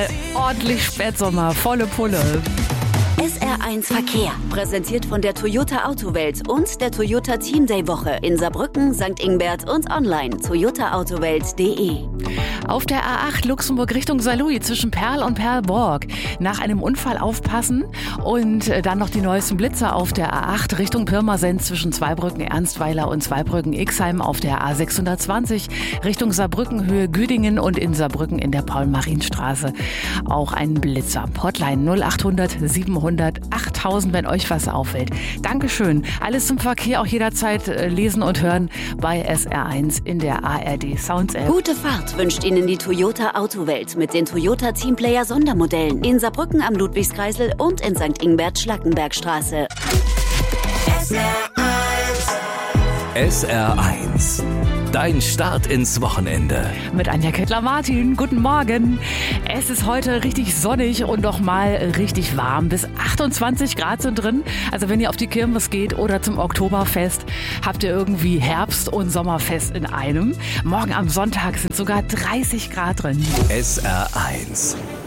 mal ordentlich Spätsommer, volle Pulle. SR1 Verkehr, präsentiert von der Toyota Autowelt und der Toyota Team Day Woche in Saarbrücken, St. Ingbert und online toyotaautowelt.de. Auf der A8 Luxemburg Richtung Saarlouis zwischen Perl und Perlborg. Nach einem Unfall aufpassen und dann noch die neuesten Blitze auf der A8 Richtung Pirmasens zwischen Zweibrücken Ernstweiler und Zweibrücken Ixheim auf der A620 Richtung Saarbrücken Höhe Güdingen und in Saarbrücken in der Paul-Marien-Straße. Auch ein Blitzer. Hotline 0800 700 8000, wenn euch was auffällt. Dankeschön. Alles zum Verkehr auch jederzeit lesen und hören bei SR1 in der ARD Sounds App. Gute Fahrt wünscht Ihnen die Toyota Autowelt mit den Toyota Teamplayer Sondermodellen in Saarbrücken am Ludwigskreisel und in St. Ingbert Schlackenbergstraße. SR1. Dein Start ins Wochenende. Mit Anja Kettler-Martin. Guten Morgen. Es ist heute richtig sonnig und noch mal richtig warm. Bis 28 Grad sind drin. Also wenn ihr auf die Kirmes geht oder zum Oktoberfest, habt ihr irgendwie Herbst- und Sommerfest in einem. Morgen am Sonntag sind sogar 30 Grad drin. SR1.